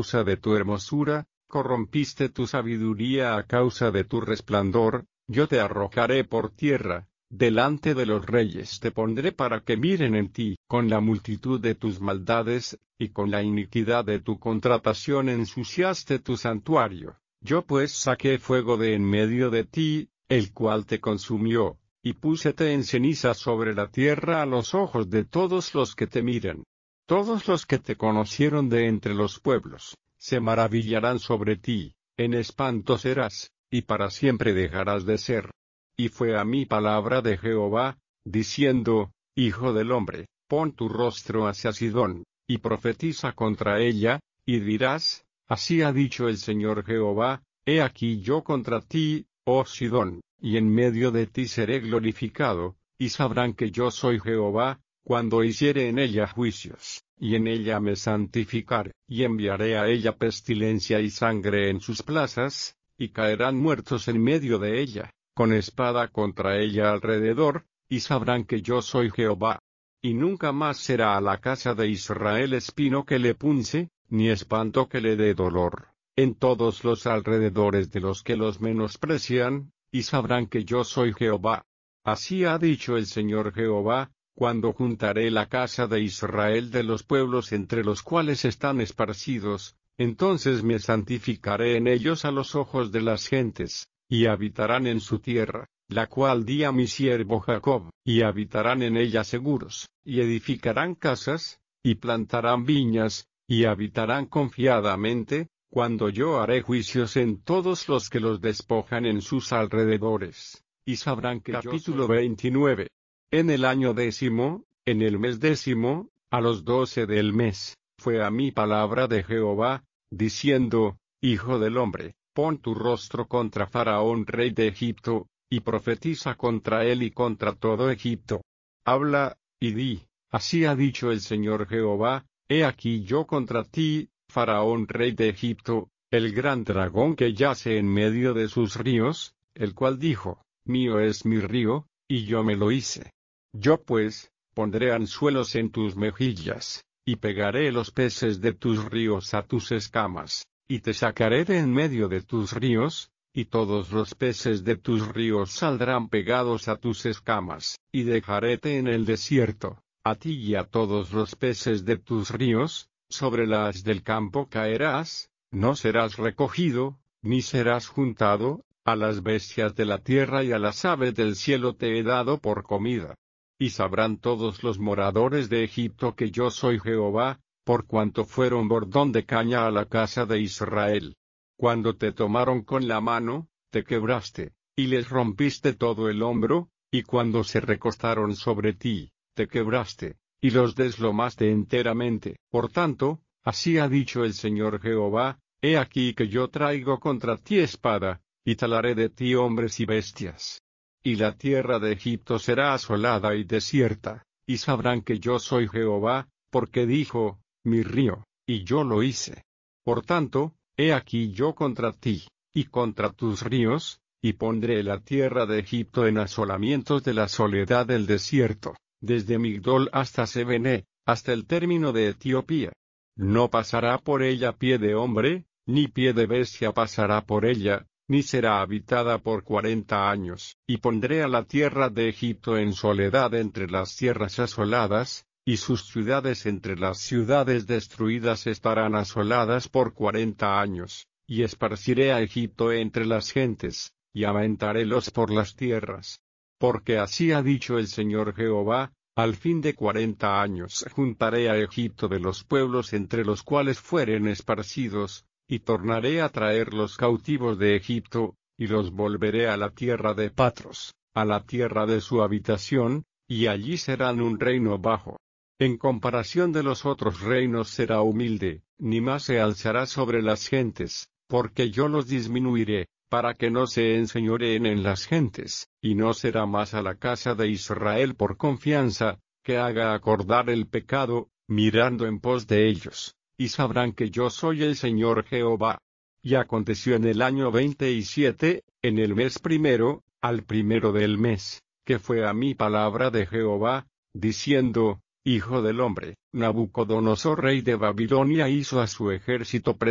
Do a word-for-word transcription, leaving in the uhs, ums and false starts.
causa de tu hermosura, corrompiste tu sabiduría a causa de tu resplandor, yo te arrojaré por tierra, delante de los reyes te pondré para que miren en ti. Con la multitud de tus maldades, y con la iniquidad de tu contratación ensuciaste tu santuario. Yo pues saqué fuego de en medio de ti, el cual te consumió, y púsete en ceniza sobre la tierra a los ojos de todos los que te miran. Todos los que te conocieron de entre los pueblos, se maravillarán sobre ti, en espanto serás, y para siempre dejarás de ser. Y fue a mí palabra de Jehová, diciendo, Hijo del hombre, pon tu rostro hacia Sidón, y profetiza contra ella, y dirás, así ha dicho el Señor Jehová, he aquí yo contra ti, oh Sidón, y en medio de ti seré glorificado, y sabrán que yo soy Jehová, cuando hiciere en ella juicios, y en ella me santificaré, y enviaré a ella pestilencia y sangre en sus plazas, y caerán muertos en medio de ella, con espada contra ella alrededor, y sabrán que yo soy Jehová. Y nunca más será a la casa de Israel espino que le punce, ni espanto que le dé dolor, en todos los alrededores de los que los menosprecian, y sabrán que yo soy Jehová. Así ha dicho el Señor Jehová, cuando juntaré la casa de Israel de los pueblos entre los cuales están esparcidos, entonces me santificaré en ellos a los ojos de las gentes, y habitarán en su tierra, la cual di a mi siervo Jacob, y habitarán en ella seguros, y edificarán casas, y plantarán viñas, y habitarán confiadamente, cuando yo haré juicios en todos los que los despojan en sus alrededores, y sabrán que Capítulo veintinueve. En el año décimo, en el mes décimo, a los doce del mes, fue a mí palabra de Jehová, diciendo, Hijo del hombre, pon tu rostro contra Faraón rey de Egipto, y profetiza contra él y contra todo Egipto. Habla, y di, así ha dicho el Señor Jehová, he aquí yo contra ti, Faraón rey de Egipto, el gran dragón que yace en medio de sus ríos, el cual dijo, mío es mi río, y yo me lo hice. Yo pues, pondré anzuelos en tus mejillas, y pegaré los peces de tus ríos a tus escamas, y te sacaré de en medio de tus ríos, y todos los peces de tus ríos saldrán pegados a tus escamas, y dejaréte en el desierto, a ti y a todos los peces de tus ríos, sobre las del campo caerás, no serás recogido, ni serás juntado, a las bestias de la tierra y a las aves del cielo te he dado por comida. Y sabrán todos los moradores de Egipto que yo soy Jehová, por cuanto fueron bordón de caña a la casa de Israel. Cuando te tomaron con la mano, te quebraste, y les rompiste todo el hombro, y cuando se recostaron sobre ti, te quebraste, y los deslomaste enteramente. Por tanto, así ha dicho el Señor Jehová, he aquí que yo traigo contra ti espada, y talaré de ti hombres y bestias. Y la tierra de Egipto será asolada y desierta, y sabrán que yo soy Jehová, porque dijo, mi río, y yo lo hice. Por tanto, he aquí yo contra ti, y contra tus ríos, y pondré la tierra de Egipto en asolamientos de la soledad del desierto, desde Migdol hasta Sebene, hasta el término de Etiopía. No pasará por ella pie de hombre, ni pie de bestia pasará por ella, ni será habitada por cuarenta años. Y pondré a la tierra de Egipto en soledad entre las tierras asoladas, y sus ciudades entre las ciudades destruidas estarán asoladas por cuarenta años, y esparciré a Egipto entre las gentes, y aventarélos por las tierras. Porque así ha dicho el Señor Jehová, al fin de cuarenta años juntaré a Egipto de los pueblos entre los cuales fueren esparcidos, y tornaré a traer los cautivos de Egipto, y los volveré a la tierra de Patros, a la tierra de su habitación, y allí serán un reino bajo. En comparación de los otros reinos será humilde, ni más se alzará sobre las gentes, porque yo los disminuiré, para que no se enseñoreen en las gentes, y no será más a la casa de Israel por confianza, que haga acordar el pecado, mirando en pos de ellos, y sabrán que yo soy el Señor Jehová. Y aconteció en el año veinte y siete, en el mes primero, al primero del mes, que fue a mí palabra de Jehová, diciendo, Hijo del hombre, Nabucodonosor rey de Babilonia hizo a su ejército